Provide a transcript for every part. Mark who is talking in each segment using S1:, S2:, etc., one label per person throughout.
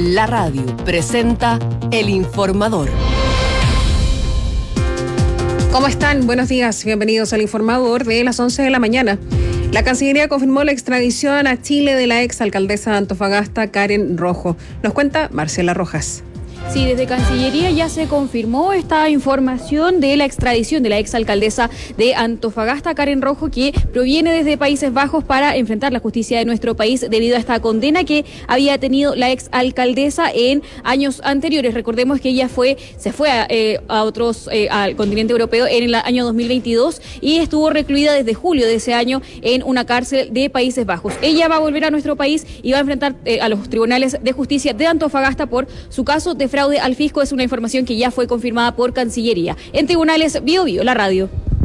S1: La radio presenta El Informador.
S2: ¿Cómo están? Buenos días. Bienvenidos al Informador de las 11 de la mañana. La Cancillería confirmó la extradición a Chile de la exalcaldesa de Antofagasta, Karen Rojo. Nos cuenta Marcela Rojas.
S3: Sí, desde Cancillería ya se confirmó esta información de la extradición de la exalcaldesa de Antofagasta, Karen Rojo, que proviene desde Países Bajos para enfrentar la justicia de nuestro país debido a esta condena que había tenido la exalcaldesa en años anteriores. Recordemos que ella se fue al continente europeo en el año 2022 y estuvo recluida desde julio de ese año en una cárcel de Países Bajos. Ella va a volver a nuestro país y va a enfrentar a los tribunales de justicia de Antofagasta por su caso de fraude al fisco. Es una información que ya fue confirmada por Cancillería. En tribunales, Biobío, la radio.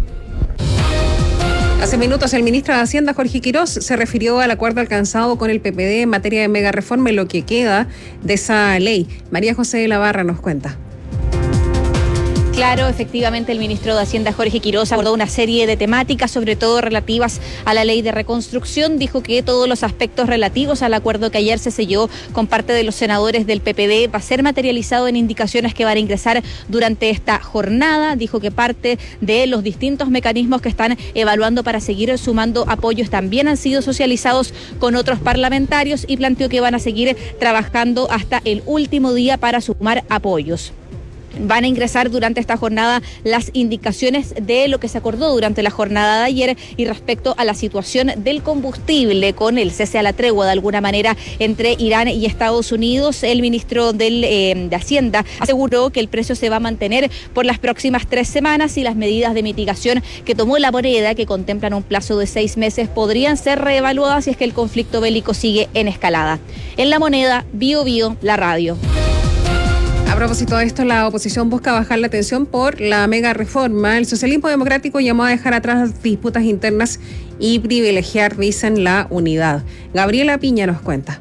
S2: Hace minutos el ministro de Hacienda, Jorge Quirós, se refirió al acuerdo alcanzado con el PPD en materia de mega reforma y lo que queda de esa ley. María José de la Barra nos cuenta.
S4: Claro, efectivamente el ministro de Hacienda, Jorge Quirós, abordó una serie de temáticas, sobre todo relativas a la ley de reconstrucción. Dijo que todos los aspectos relativos al acuerdo que ayer se selló con parte de los senadores del PPD va a ser materializado en indicaciones que van a ingresar durante esta jornada. Dijo que parte de los distintos mecanismos que están evaluando para seguir sumando apoyos también han sido socializados con otros parlamentarios y planteó que van a seguir trabajando hasta el último día para sumar apoyos. Van a ingresar durante esta jornada las indicaciones de lo que se acordó durante la jornada de ayer y respecto a la situación del combustible con el cese a la tregua de alguna manera entre Irán y Estados Unidos. El ministro de Hacienda aseguró que el precio se va a mantener por las próximas 3 semanas y las medidas de mitigación que tomó la moneda, que contemplan un plazo de 6 meses, podrían ser reevaluadas si es que el conflicto bélico sigue en escalada. En La Moneda, Biobío, la radio.
S2: A propósito de esto, la oposición busca bajar la tensión por la mega reforma. El socialismo democrático llamó a dejar atrás las disputas internas y privilegiar, dicen, la unidad. Gabriela Piña nos cuenta.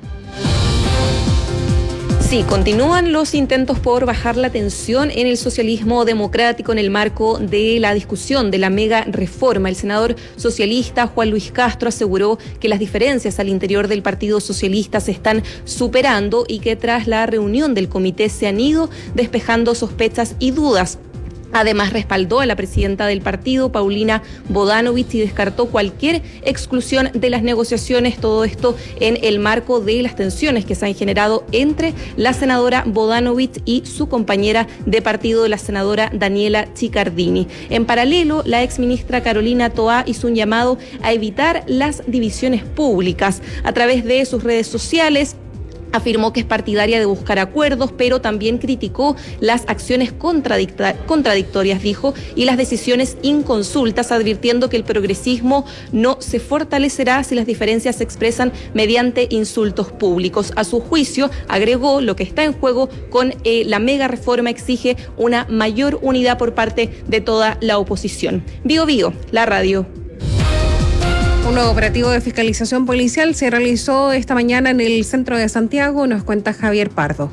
S5: Sí, continúan los intentos por bajar la tensión en el socialismo democrático en el marco de la discusión de la mega reforma. El senador socialista Juan Luis Castro aseguró que las diferencias al interior del Partido Socialista se están superando y que tras la reunión del comité se han ido despejando sospechas y dudas. Además, respaldó a la presidenta del partido, Paulina Bodanovich, y descartó cualquier exclusión de las negociaciones. Todo esto en el marco de las tensiones que se han generado entre la senadora Bodanovich y su compañera de partido, la senadora Daniela Chiccardini. En paralelo, la exministra Carolina Toá hizo un llamado a evitar las divisiones públicas. A través de sus redes sociales, afirmó que es partidaria de buscar acuerdos, pero también criticó las acciones contradictorias, dijo, y las decisiones inconsultas, advirtiendo que el progresismo no se fortalecerá si las diferencias se expresan mediante insultos públicos. A su juicio, agregó, lo que está en juego con la mega reforma exige una mayor unidad por parte de toda la oposición. Biobío, la radio.
S2: Un nuevo operativo de fiscalización policial se realizó esta mañana en el centro de Santiago, nos cuenta Javier Pardo.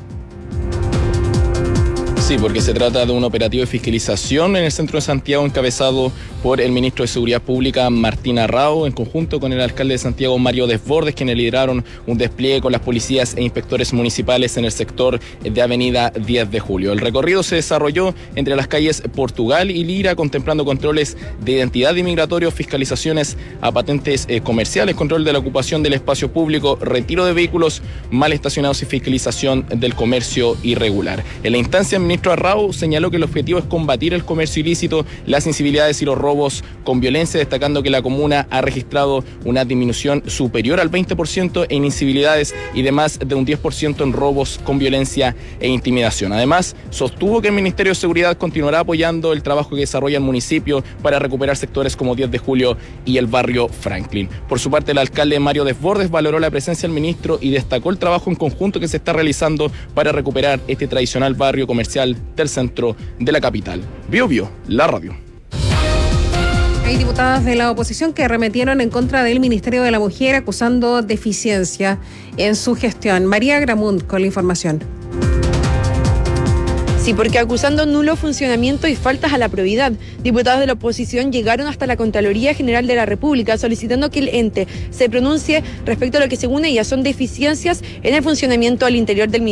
S6: Sí, porque se trata de un operativo de fiscalización en el centro de Santiago encabezado por el ministro de Seguridad Pública, Martín Arrao, en conjunto con el alcalde de Santiago, Mario Desbordes, quienes lideraron un despliegue con las policías e inspectores municipales en el sector de Avenida 10 de Julio. El recorrido se desarrolló entre las calles Portugal y Lira, contemplando controles de identidad de migratorios, fiscalizaciones a patentes comerciales, control de la ocupación del espacio público, retiro de vehículos mal estacionados y fiscalización del comercio irregular. En la instancia, el ministro Arrao señaló que el objetivo es combatir el comercio ilícito, las incivilidades y los robos con violencia, destacando que la comuna ha registrado una disminución superior al 20% en incivilidades y de más de un 10% en robos con violencia e intimidación. Además, sostuvo que el Ministerio de Seguridad continuará apoyando el trabajo que desarrolla el municipio para recuperar sectores como 10 de Julio y el barrio Franklin. Por su parte, el alcalde Mario Desbordes valoró la presencia del ministro y destacó el trabajo en conjunto que se está realizando para recuperar este tradicional barrio comercial del centro de la capital. Biobío, la radio.
S2: Hay diputadas de la oposición que arremetieron en contra del Ministerio de la Mujer acusando deficiencia en su gestión. María Gramund con la información.
S7: Sí, porque acusando nulo funcionamiento y faltas a la probidad, diputados de la oposición llegaron hasta la Contraloría General de la República solicitando que el ente se pronuncie respecto a lo que según ellas son deficiencias en el funcionamiento al interior del